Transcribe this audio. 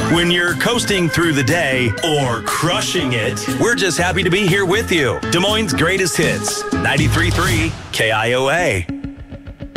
When you're coasting through the day or crushing it, we're just happy to be here with you. Des Moines' greatest hits, 93.3 KIOA.